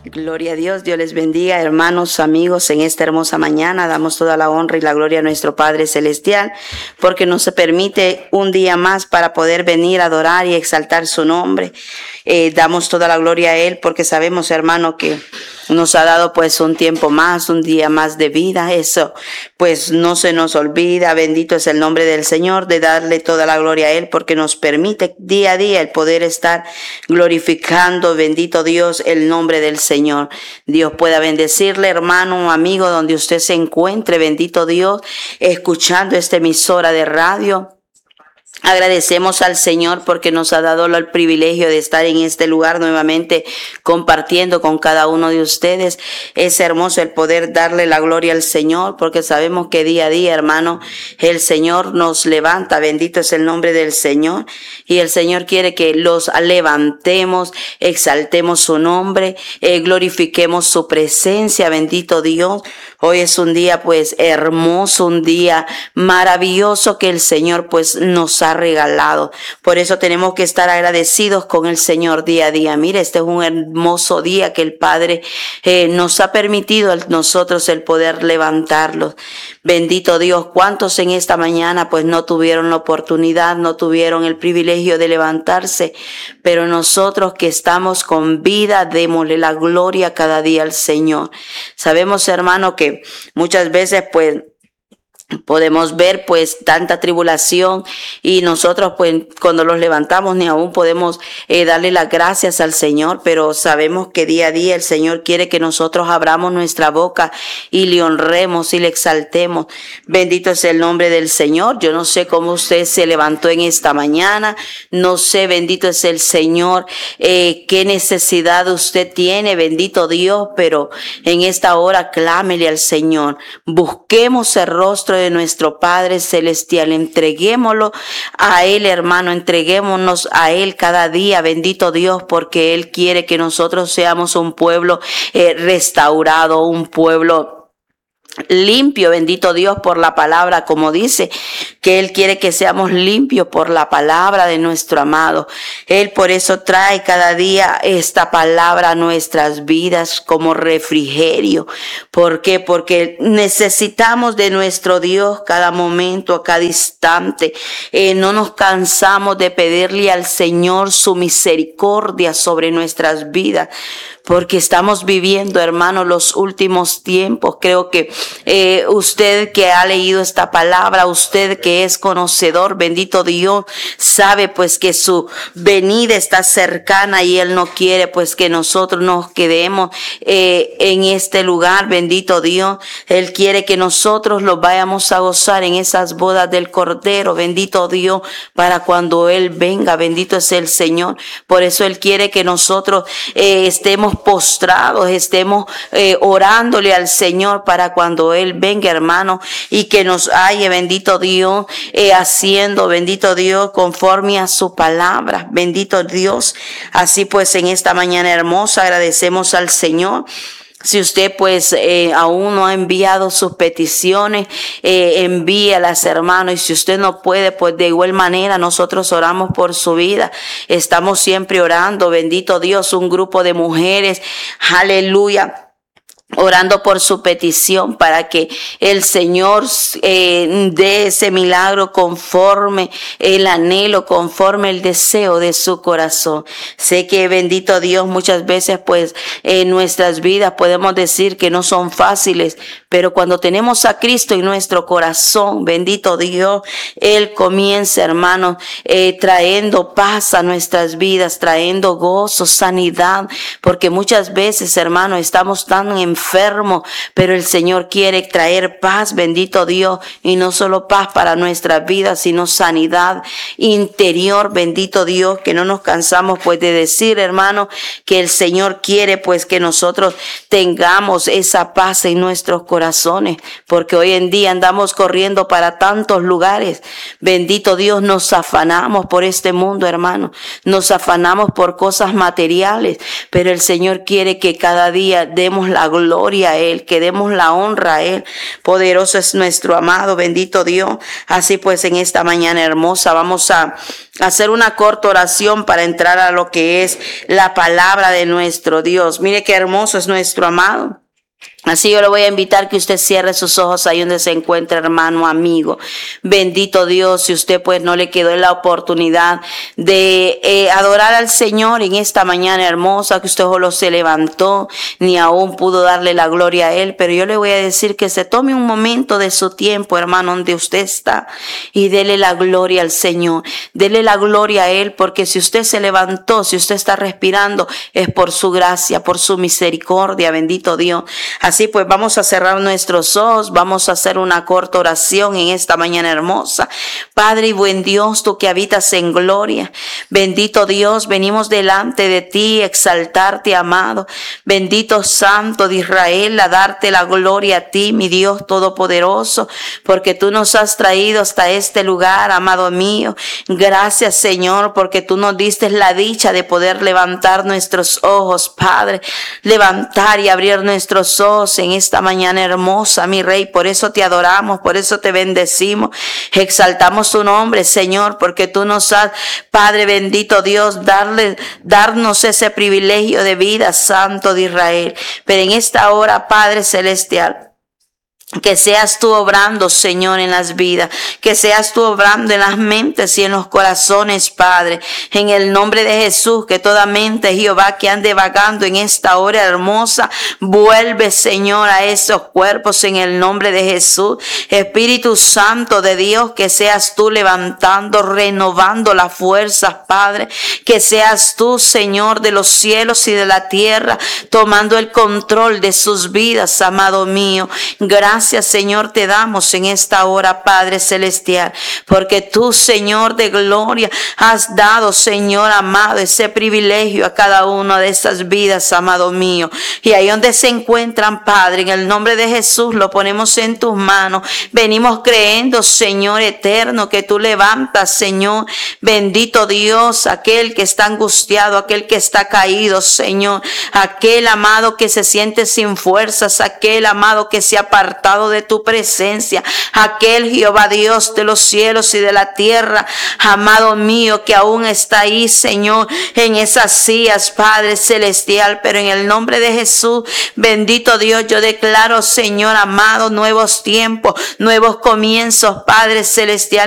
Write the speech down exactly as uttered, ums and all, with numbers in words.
Gloria a Dios, Dios les bendiga, hermanos, amigos, en esta hermosa mañana. Damos toda la honra y la gloria a nuestro Padre Celestial, porque nos permite un día más para poder venir a adorar y exaltar su nombre. Eh, damos toda la gloria a Él, porque sabemos, hermano, que nos ha dado pues un tiempo más, un día más de vida. Eso pues no se nos olvida. Bendito es el nombre del Señor, de darle toda la gloria a Él, porque nos permite día a día el poder estar glorificando, bendito Dios, el nombre del Señor. Dios pueda bendecirle, hermano, amigo, donde usted se encuentre, bendito Dios, escuchando esta emisora de radio. Agradecemos al Señor porque nos ha dado el privilegio de estar en este lugar nuevamente compartiendo con cada uno de ustedes. Es hermoso el poder darle la gloria al Señor, porque sabemos que día a día, hermano, el Señor nos levanta. Bendito es el nombre del Señor. Y el Señor quiere que los levantemos, exaltemos su nombre, eh, glorifiquemos su presencia. Bendito Dios. Hoy es un día pues hermoso, un día maravilloso que el Señor pues nos ha regalado. Por eso tenemos que estar agradecidos con el Señor día a día. Mire, este es un hermoso día que el Padre eh, nos ha permitido a nosotros el poder levantarlos. Bendito Dios, cuántos en esta mañana pues no tuvieron la oportunidad, no tuvieron el privilegio de levantarse, pero nosotros que estamos con vida, démosle la gloria cada día al Señor. Sabemos, hermano, que muchas veces pues podemos ver pues tanta tribulación y nosotros pues cuando los levantamos ni aún podemos eh, darle las gracias al Señor, pero sabemos que día a día el Señor quiere que nosotros abramos nuestra boca y le honremos y le exaltemos. Bendito es el nombre del Señor. Yo no sé cómo usted se levantó en esta mañana, no sé, bendito es el Señor, eh, qué necesidad usted tiene, bendito Dios, pero en esta hora clámele al Señor, busquemos el rostro de nuestro Padre Celestial, entreguémoslo a Él, hermano, entreguémonos a Él cada día, bendito Dios, porque Él quiere que nosotros seamos un pueblo eh, restaurado, un pueblo limpio, bendito Dios, por la palabra, como dice que Él quiere que seamos limpios por la palabra de nuestro amado. Él por eso trae cada día esta palabra a nuestras vidas como refrigerio. ¿Por qué? Porque necesitamos de nuestro Dios cada momento, a cada instante. Eh, no nos cansamos de pedirle al Señor su misericordia sobre nuestras vidas, porque estamos viviendo, hermano, los últimos tiempos. Creo que eh, usted que ha leído esta palabra, usted que es conocedor, bendito Dios, sabe pues que su venida está cercana y Él no quiere pues que nosotros nos quedemos eh, en este lugar, bendito Dios. Él quiere que nosotros los vayamos a gozar en esas bodas del Cordero, bendito Dios, para cuando Él venga, bendito es el Señor. Por eso Él quiere que nosotros eh, estemos postrados, estemos eh, orándole al Señor para cuando Él venga, hermano, y que nos halle, bendito Dios, eh, haciendo, bendito Dios, conforme a su palabra, bendito Dios. Así pues, en esta mañana hermosa agradecemos al Señor. Si usted pues eh, aún no ha enviado sus peticiones, eh, envíalas, hermano. Y si usted no puede, pues de igual manera nosotros oramos por su vida. Estamos siempre orando, bendito Dios, un grupo de mujeres, aleluya, orando por su petición para que el Señor eh, dé ese milagro conforme el anhelo, conforme el deseo de su corazón. Sé que, bendito Dios, muchas veces pues en nuestras vidas podemos decir que no son fáciles, pero cuando tenemos a Cristo en nuestro corazón, bendito Dios, Él comienza, hermano, eh, trayendo paz a nuestras vidas, trayendo gozo, sanidad, porque muchas veces, hermano, estamos tan enfermos, enfermo, pero el Señor quiere traer paz, bendito Dios, y no solo paz para nuestras vidas, sino sanidad interior, bendito Dios, que no nos cansamos pues de decir, hermano, que el Señor quiere pues que nosotros tengamos esa paz en nuestros corazones, porque hoy en día andamos corriendo para tantos lugares, bendito Dios, nos afanamos por este mundo, hermano, nos afanamos por cosas materiales, pero el Señor quiere que cada día demos la gloria gloria a Él, que demos la honra a Él. Poderoso es nuestro amado, bendito Dios. Así pues, en esta mañana hermosa vamos a hacer una corta oración para entrar a lo que es la palabra de nuestro Dios. Mire qué hermoso es nuestro amado. Así yo le voy a invitar que usted cierre sus ojos ahí donde se encuentra, hermano, amigo. Bendito Dios, si usted pues no le quedó la oportunidad de eh, adorar al Señor en esta mañana hermosa, que usted solo se levantó, ni aún pudo darle la gloria a Él. Pero yo le voy a decir que se tome un momento de su tiempo, hermano, donde usted está, y dele la gloria al Señor. Dele la gloria a Él, porque si usted se levantó, si usted está respirando, es por su gracia, por su misericordia, bendito Dios. Así pues, vamos a cerrar nuestros ojos, vamos a hacer una corta oración en esta mañana hermosa. Padre y buen Dios, tú que habitas en gloria, bendito Dios, venimos delante de ti, exaltarte, amado. Bendito Santo de Israel, a darte la gloria a ti, mi Dios todopoderoso, porque tú nos has traído hasta este lugar, amado mío. Gracias, Señor, porque tú nos diste la dicha de poder levantar nuestros ojos, Padre, levantar y abrir nuestros ojos en esta mañana hermosa, mi Rey. Por eso te adoramos, por eso te bendecimos, exaltamos tu nombre, Señor, porque tú nos has, Padre bendito Dios, darle, darnos ese privilegio de vida, Santo de Israel. Pero en esta hora, Padre celestial, que seas tú obrando, Señor, en las vidas, que seas tú obrando en las mentes y en los corazones, Padre, en el nombre de Jesús. Que toda mente, Jehová, que ande vagando en esta hora hermosa, vuelve, Señor, a esos cuerpos en el nombre de Jesús. Espíritu Santo de Dios, que seas tú levantando, renovando las fuerzas, Padre, que seas tú, Señor, de los cielos y de la tierra, tomando el control de sus vidas, amado mío. Gracias. Gracias, Señor, te damos en esta hora, Padre celestial, porque tú, Señor de gloria, has dado, Señor amado, ese privilegio a cada una de estas vidas, amado mío. Y ahí donde se encuentran, Padre, en el nombre de Jesús, lo ponemos en tus manos. Venimos creyendo, Señor eterno, que tú levantas, Señor, bendito Dios, aquel que está angustiado, aquel que está caído, Señor, aquel amado que se siente sin fuerzas, aquel amado que se ha apartado de tu presencia, aquel Jehová Dios de los cielos y de la tierra, amado mío, que aún está ahí, Señor, en esas sillas, Padre celestial. Pero en el nombre de Jesús, bendito Dios, yo declaro, Señor amado, nuevos tiempos, nuevos comienzos, Padre celestial.